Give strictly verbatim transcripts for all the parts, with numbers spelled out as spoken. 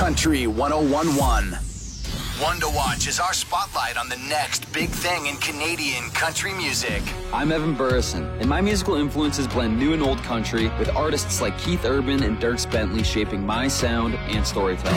Country one oh one point one. One to Watch is our spotlight on the next big thing in Canadian country music. I'm Evan Burrison, and my musical influences blend new and old country with artists like Keith Urban and Dierks Bentley shaping my sound and storytelling.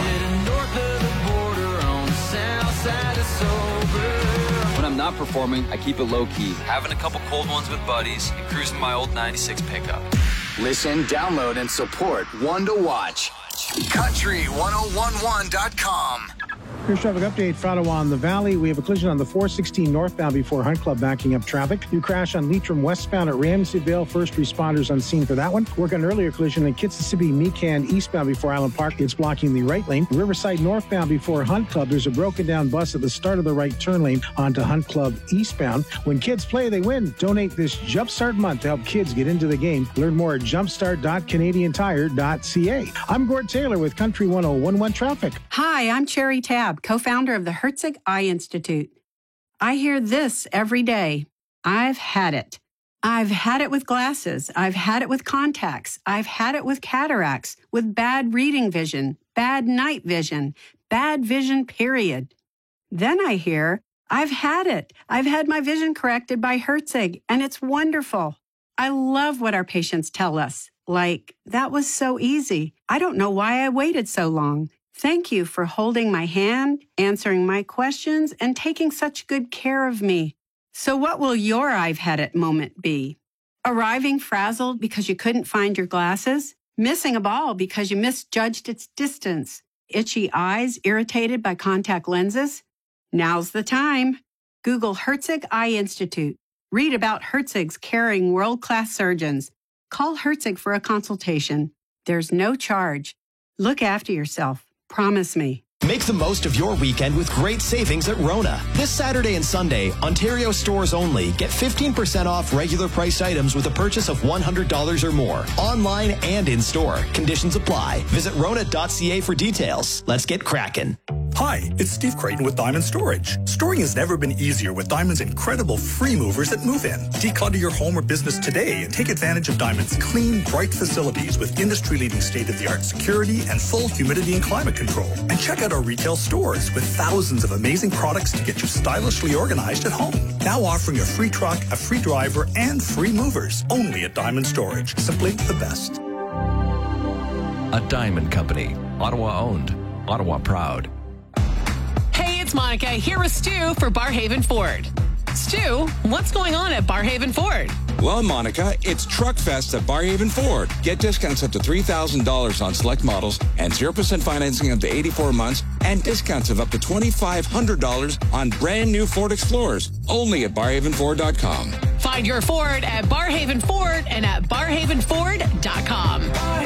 When I'm not performing, I keep it low-key, having a couple cold ones with buddies and cruising my old ninety-six pickup. Listen, download, and support One to Watch. country one oh one one dot com. Here's traffic update for Ottawa on the Valley. We have a collision on the four sixteen northbound before Hunt Club backing up traffic. New crash on Leitrim westbound at Ramseyville. First responders on scene for that one. Work on earlier collision in Kitsissippi Mecan eastbound before Island Park. It's blocking the right lane. Riverside northbound before Hunt Club. There's a broken down bus at the start of the right turn lane onto Hunt Club eastbound. When kids play, they win. Donate this Jumpstart month to help kids get into the game. Learn more at jumpstart dot canadian tire dot c a. I'm Gord Taylor with Country one oh one one Traffic. Hi, I'm Cherry Tabb, co-founder of the Herzig Eye Institute. I hear this every day. I've had it. I've had it with glasses. I've had it with contacts. I've had it with cataracts, with bad reading vision, bad night vision, bad vision, period. Then I hear, I've had it. I've had my vision corrected by Herzig, and it's wonderful. I love what our patients tell us. Like, that was so easy. I don't know why I waited so long. Thank you for holding my hand, answering my questions, and taking such good care of me. So what will your I've had it moment be? Arriving frazzled because you couldn't find your glasses? Missing a ball because you misjudged its distance? Itchy eyes irritated by contact lenses? Now's the time. Google Herzig Eye Institute. Read about Herzig's caring world-class surgeons. Call Herzig for a consultation. There's no charge. Look after yourself. Promise me. Make the most of your weekend with great savings at Rona. This Saturday and Sunday, Ontario stores only. Get fifteen percent off regular price items with a purchase of one hundred dollars or more. Online and in-store. Conditions apply. Visit rona dot c a for details. Let's get cracking. Hi, it's Steve Creighton with Diamond Storage. Storing has never been easier with Diamond's incredible free movers at Move In. Declutter your home or business today and take advantage of Diamond's clean, bright facilities with industry-leading state-of-the-art security and full humidity and climate control. And check out our retail stores with thousands of amazing products to get you stylishly organized at home. Now offering a free truck, a free driver, and free movers. Only at Diamond Storage. Simply the best. A Diamond Company. Ottawa owned. Ottawa proud. Hey, it's Monica here with Stu for Barhaven Ford. Stu, what's going on at Barhaven Ford? Well, Monica, it's Truck Fest at Barhaven Ford. Get discounts up to three thousand dollars on select models and zero percent financing up to eighty-four months and discounts of up to two thousand five hundred dollars on brand new Ford Explorers. Only at barhaven ford dot com. Find your Ford at Barhaven Ford and at barhaven ford dot com.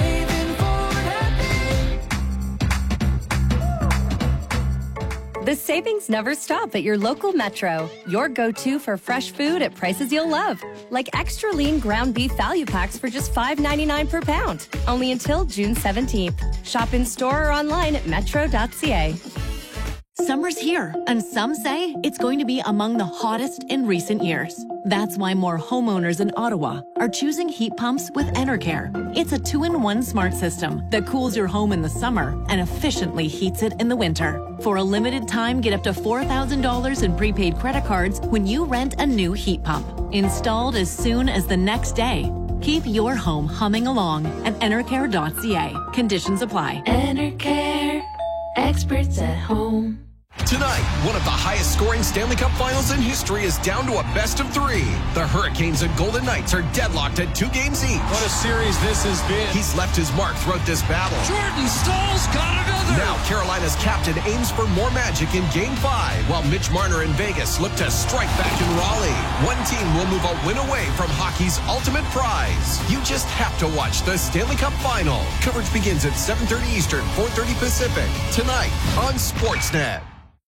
The savings never stop at your local Metro. Your go-to for fresh food at prices you'll love. Like extra lean ground beef value packs for just five ninety-nine per pound. Only until June seventeenth. Shop in store or online at metro dot c a. Summer's here, and some say it's going to be among the hottest in recent years. That's why more homeowners in Ottawa are choosing heat pumps with Enercare. It's a two-in-one smart system that cools your home in the summer and efficiently heats it in the winter. For a limited time, get up to four thousand dollars in prepaid credit cards when you rent a new heat pump. Installed as soon as the next day. Keep your home humming along at enercare dot c a. Conditions apply. Enercare. Experts at home. Tonight, one of the highest scoring Stanley Cup finals in history is down to a best of three. The Hurricanes and Golden Knights are deadlocked at two games each. What a series this has been. He's left his mark throughout this battle. Jordan Staal's got another. Now Carolina's captain aims for more magic in game five, while Mitch Marner in Vegas look to strike back in Raleigh. One team will move a win away from hockey's ultimate prize. You just have to watch the Stanley Cup final. Coverage begins at seven thirty Eastern, four thirty Pacific. Tonight on Sportsnet.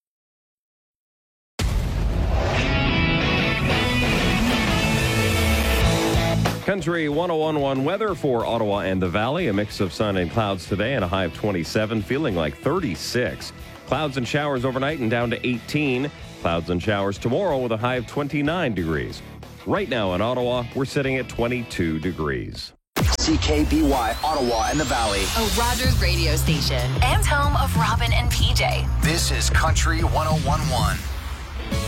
Country one oh one point one weather for Ottawa and the Valley. A mix of sun and clouds today and a high of twenty-seven, feeling like thirty-six. Clouds and showers overnight and down to eighteen. Clouds and showers tomorrow with a high of twenty-nine degrees. Right now in Ottawa, we're sitting at twenty-two degrees. C K B Y, Ottawa and the Valley. A Rogers radio station and home of Robin and P J. This is Country one oh one point one.